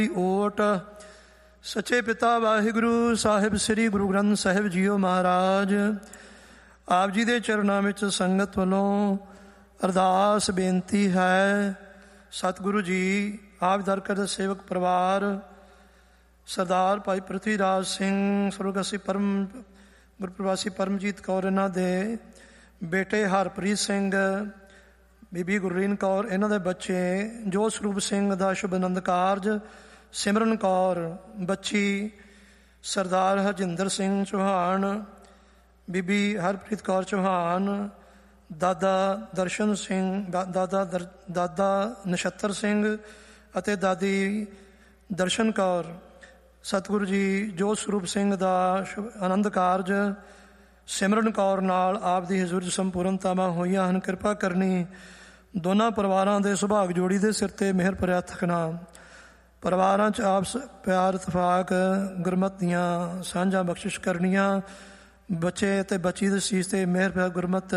ਓਟ ਸੱਚੇ ਪਿਤਾ ਵਾਹਿਗੁਰੂ ਸਾਹਿਬ ਸ੍ਰੀ ਗੁਰੂ ਗ੍ਰੰਥ ਸਾਹਿਬ ਜੀਓ ਮਹਾਰਾਜ ਆਪ ਜੀ ਦੇ ਚਰਨਾਂ ਵਿੱਚ ਸੰਗਤ ਵੱਲੋਂ ਅਰਦਾਸ ਬੇਨਤੀ ਹੈ। ਸਤਿਗੁਰੂ ਜੀ ਆਪ ਦਰਕਰ ਸੇਵਕ ਪਰਿਵਾਰ ਸਰਦਾਰ ਭਾਈ ਪ੍ਰਿਥਵੀ ਰਾਜ ਸਿੰਘ ਸੁਰਗਸੀ ਗੁਰਪ੍ਰਵਾਸੀ ਪਰਮਜੀਤ ਕੌਰ, ਇਹਨਾਂ ਦੇ ਬੇਟੇ ਹਰਪ੍ਰੀਤ ਸਿੰਘ, ਬੀਬੀ ਗੁਰਲੀਨ ਕੌਰ, ਇਹਨਾਂ ਦੇ ਬੱਚੇ ਜੋਤ ਸਰੂਪ ਸਿੰਘ ਦਾ ਸ਼ੁਭ ਆਨੰਦ ਕਾਰਜ, ਸਿਮਰਨ ਕੌਰ ਬੱਚੀ, ਸਰਦਾਰ ਹਰਜਿੰਦਰ ਸਿੰਘ ਚੌਹਾਨ, ਬੀਬੀ ਹਰਪ੍ਰੀਤ ਕੌਰ ਚੌਹਾਨ, ਦਾਦਾ ਦਰਸ਼ਨ ਸਿੰਘ, ਦਾਦਾ ਨਛੱਤਰ ਸਿੰਘ ਅਤੇ ਦਾਦੀ ਦਰਸ਼ਨ ਕੌਰ। ਸਤਿਗੁਰੂ ਜੀ ਜੋਤ ਸਰੂਪ ਸਿੰਘ ਦਾ ਸ਼ੁਭ ਆਨੰਦ ਕਾਰਜ ਸਿਮਰਨ ਕੌਰ ਨਾਲ ਆਪ ਦੀ ਹਜ਼ੂਰ 'ਚ ਸੰਪੂਰਨਤਾਵਾਂ ਹੋਈਆਂ ਹਨ। ਕਿਰਪਾ ਕਰਨੀ ਦੋਨਾਂ ਪਰਿਵਾਰਾਂ ਦੇ ਸੁਭਾਗ ਜੋੜੀ ਦੇ ਸਿਰ 'ਤੇ ਮਿਹਰ ਭਰਿਆ ਥਕਣਾ। ਪਰਿਵਾਰਾਂ 'ਚ ਆਪਸ ਪਿਆਰ ਇਤਫਾਕ ਗੁਰਮਤਿ ਦੀਆਂ ਸਾਂਝਾਂ ਬਖਸ਼ਿਸ਼ ਕਰਨੀਆਂ। ਬੱਚੇ ਅਤੇ ਬੱਚੀ ਦੇ ਸੀਸ 'ਤੇ ਮਿਹਰ ਭਰਿਆ ਗੁਰਮਤਿ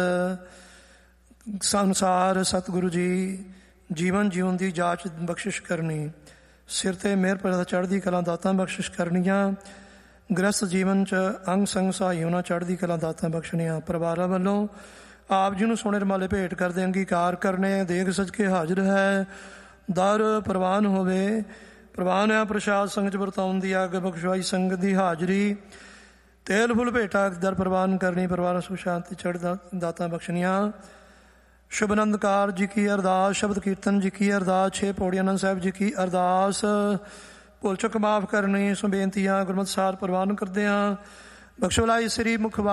ਸੰਸਾਰ ਸਤਿਗੁਰੂ ਜੀ ਜੀਵਨ ਜਿਉਣ ਦੀ ਜਾਂਚ ਬਖਸ਼ਿਸ਼ ਕਰਨੀ। ਸਿਰ 'ਤੇ ਮਿਹਰ ਭਰਿਆ ਚੜ੍ਹਦੀ ਕਲਾ ਦਾਤਾਂ ਬਖਸ਼ਿਸ਼ ਕਰਨੀਆਂ। ਗ੍ਰਸਤ ਜੀਵਨ 'ਚ ਅੰਗ ਸੰਗ ਸਹਾਈ ਹੋਣਾ ਚੜ੍ਹਦੀ ਕਲਾ ਦਾਤਾਂ ਬਖਸ਼ਣੀਆਂ। ਪਰਿਵਾਰਾਂ ਵੱਲੋਂ ਆਪ ਜੀ ਨੂੰ ਸੋਨੇ ਰੁਮਾਲੇ ਭੇਟ ਕਰਦੇ ਅੰਗੀਕਾਰ ਕਰਨੇ। ਦੇਗ ਸਜ ਕੇ ਹਾਜ਼ਰ ਹੈ, ਦਰ ਪ੍ਰਵਾਨ ਹੋਵੇ। ਪ੍ਰਵਾਨ ਹੈ ਪ੍ਰਸ਼ਾਦ ਸੰਗਤ ਵਰਤਾਉਣ ਦੀ ਅੱਗ ਬਖਸ਼ਵਾਈ ਸੰਗਤ ਦੀ ਹਾਜ਼ਰੀ। ਤੇਲ ਫੁੱਲ ਭੇਟਾ ਦਰ ਪ੍ਰਵਾਨ ਕਰਨੀ। ਪਰਿਵਾਰਾਂ ਸੁਖ ਸ਼ਾਂਤੀ ਚੜ੍ਹ ਦਾਤਾਂ ਬਖਸ਼ਣੀਆਂ। ਸ਼ੁਭ ਆਨੰਦ ਕਾਰਜ ਜੀ ਕੀ ਅਰਦਾਸ, ਸ਼ਬਦ ਕੀਰਤਨ ਜੀ ਕੀ ਅਰਦਾਸ, 6 ਪੌੜੀ ਆਨੰਦ ਸਾਹਿਬ ਜੀ ਕੀ ਅਰਦਾਸ। ਭੁੱਲ ਚੁੱਕ ਮਾਫ ਕਰਨੀ ਸੋ ਬੇਨਤੀਆਂ ਗੁਰਮਤਿ ਸਾਰ ਪ੍ਰਵਾਨ ਕਰਦੇ ਹਾਂ। ਬਖਸ਼ੋ ਲਾਈ ਸ੍ਰੀ ਮੁਖ